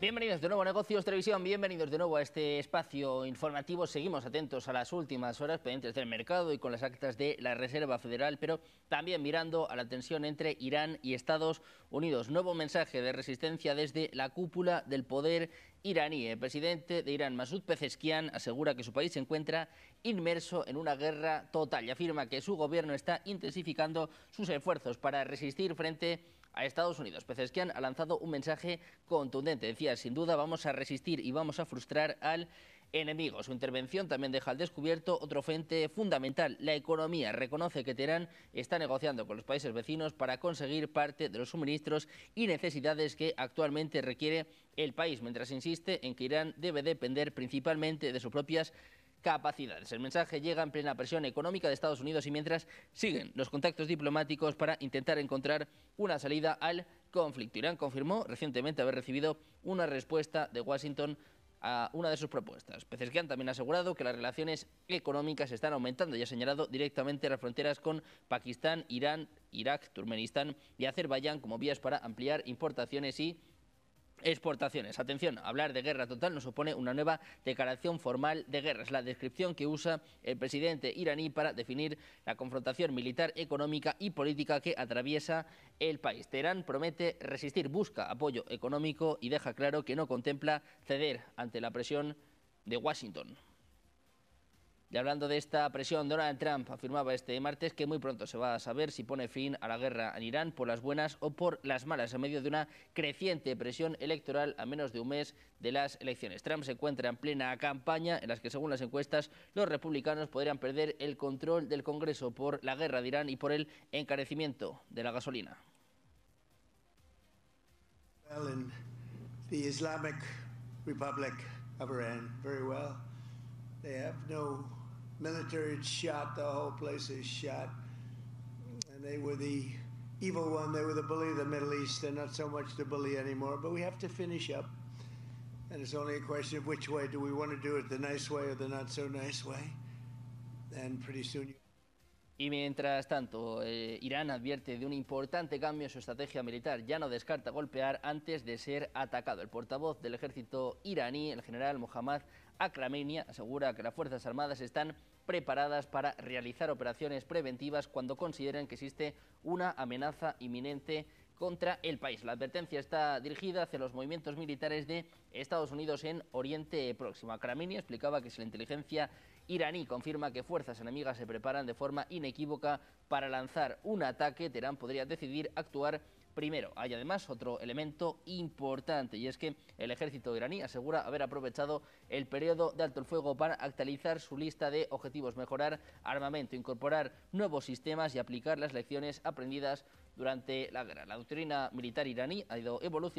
Bienvenidos de nuevo a Negocios Televisión, bienvenidos de nuevo a este espacio informativo. Seguimos atentos a las últimas horas pendientes del mercado y con las actas de la Reserva Federal, pero también mirando a la tensión entre Irán y Estados Unidos. Nuevo mensaje de resistencia desde la cúpula del poder iraní. El presidente de Irán, Masoud Pezeshkian, asegura que su país se encuentra inmerso en una guerra total y afirma que su gobierno está intensificando sus esfuerzos para resistir frente a Estados Unidos. Pezeshkian ha lanzado un mensaje contundente. Decía, sin duda vamos a resistir y vamos a frustrar al enemigo. Su intervención también deja al descubierto otro frente fundamental, la economía. Reconoce que Teherán está negociando con los países vecinos para conseguir parte de los suministros y necesidades que actualmente requiere el país, mientras insiste en que Irán debe depender principalmente de sus propias capacidades. El mensaje llega en plena presión económica de Estados Unidos y mientras siguen los contactos diplomáticos para intentar encontrar una salida al conflicto. Irán confirmó recientemente haber recibido una respuesta de Washington a una de sus propuestas. Pezeshkian también ha asegurado que las relaciones económicas están aumentando y ha señalado directamente las fronteras con Pakistán, Irán, Irak, Turkmenistán y Azerbaiyán como vías para ampliar importaciones y exportaciones. Atención, hablar de guerra total no supone una nueva declaración formal de guerra. Es la descripción que usa el presidente iraní para definir la confrontación militar, económica y política que atraviesa el país. Teherán promete resistir, busca apoyo económico y deja claro que no contempla ceder ante la presión de Washington. Y hablando de esta presión, Donald Trump afirmaba este martes que muy pronto se va a saber si pone fin a la guerra en Irán por las buenas o por las malas, en medio de una creciente presión electoral a menos de un mes de las elecciones. Trump se encuentra en plena campaña en las que, según las encuestas, los republicanos podrían perder el control del Congreso por la guerra de Irán y por el encarecimiento de la gasolina. Well, in the Islamic Republic of Iran, very well. They have no military. It's shot. The whole place is shot. And they were the evil one. They were the bully of the Middle East. They're not so much the bully anymore. But we have to finish up. And it's only a question of which way. Do we want to do it the nice way or the not so nice way? And pretty soon... Y mientras tanto, Irán advierte de un importante cambio en su estrategia militar. Ya no descarta golpear antes de ser atacado. El portavoz del ejército iraní, el general Mohammad Akrameni, asegura que las Fuerzas Armadas están preparadas para realizar operaciones preventivas cuando consideren que existe una amenaza inminente contra el país. La advertencia está dirigida hacia los movimientos militares de Estados Unidos en Oriente Próximo. Akrameni explicaba que si la inteligencia iraní confirma que fuerzas enemigas se preparan de forma inequívoca para lanzar un ataque, Teherán podría decidir actuar primero. Hay además otro elemento importante y es que el ejército iraní asegura haber aprovechado el periodo de alto el fuego para actualizar su lista de objetivos, mejorar armamento, incorporar nuevos sistemas y aplicar las lecciones aprendidas durante la guerra. La doctrina militar iraní ha ido evolucionando